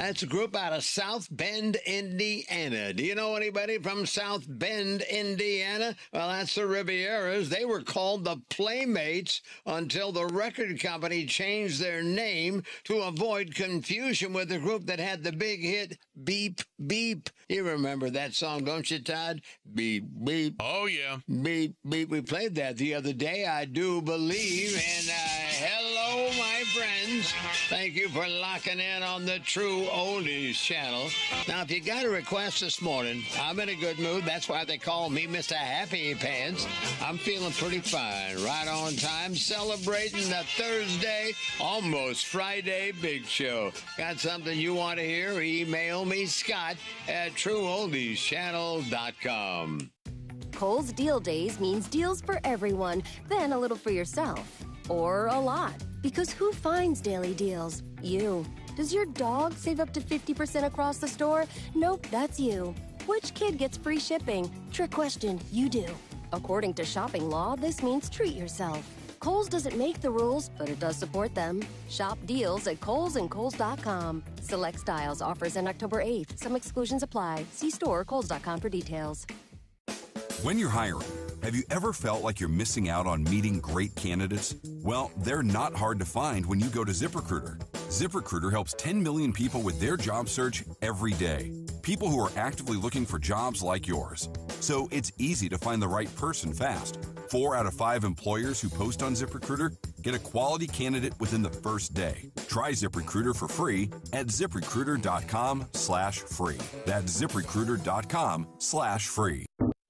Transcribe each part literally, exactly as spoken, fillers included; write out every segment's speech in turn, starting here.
That's a group out of South Bend, Indiana. Do you know anybody from South Bend, Indiana? Well, that's the Rivieras. They were called the Playmates until the record company changed their name to avoid confusion with the group that had the big hit Beep, Beep. You remember that song, don't you, Todd? Beep, beep. Oh, yeah. Beep, beep. We played that the other day, I do believe. And uh, hello, my friends. Thank you for locking in on the True Oldies channel. Now, if you got a request this morning, I'm in a good mood. That's why they call me Mister Happy Pants. I'm feeling pretty fine. Right on time, celebrating the Thursday, almost Friday big show. Got something you want to hear? Email me, Scott, at true oldies channel dot com. Kohl's Deal Days means deals for everyone, then a little for yourself. Or a lot. Because who finds daily deals? You. Does your dog save up to fifty percent across the store? Nope, that's you. Which kid gets free shipping? Trick question, you do. According to shopping law, this means treat yourself. Kohl's doesn't make the rules, but it does support them. Shop deals at Kohl's and Kohl's dot com. Select styles, offers end October eighth. Some exclusions apply. See store or Kohl's dot com for details. When you're hiring, have you ever felt like you're missing out on meeting great candidates? Well, they're not hard to find when you go to ZipRecruiter. ZipRecruiter helps ten million people with their job search every day. People who are actively looking for jobs like yours. So it's easy to find the right person fast. Four out of five employers who post on ZipRecruiter get a quality candidate within the first day. Try ZipRecruiter for free at ZipRecruiter.com slash free. That's ZipRecruiter.com slash free.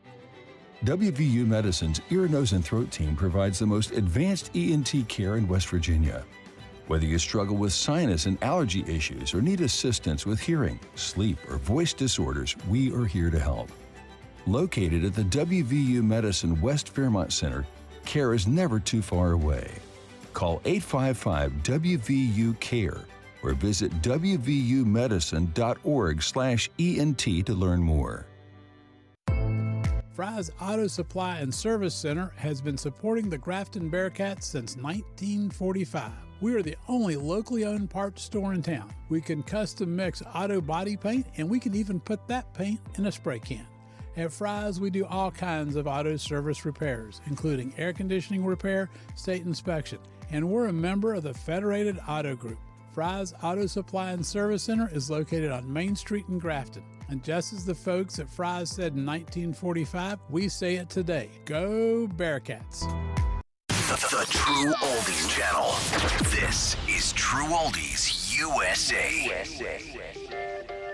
W V U Medicine's Ear, Nose, and Throat team provides the most advanced E N T care in West Virginia. Whether you struggle with sinus and allergy issues or need assistance with hearing, sleep, or voice disorders, we are here to help. Located at the W V U Medicine West Fairmont Center, care is never too far away. Call eight five five W V U CARE or visit w v u medicine dot org slash E N T to learn more. Fry's Auto Supply and Service Center has been supporting the Grafton Bearcats since nineteen forty-five. We are the only locally owned parts store in town. We can custom mix auto body paint, and we can even put that paint in a spray can. At Fry's, we do all kinds of auto service repairs, including air conditioning repair, state inspection, and we're a member of the Federated Auto Group. Fry's Auto Supply and Service Center is located on Main Street in Grafton. And just as the folks at Fry's said in nineteen forty-five, we say it today. Go Bearcats. The, the True Oldies Channel. This is True Oldies U S A. U S A.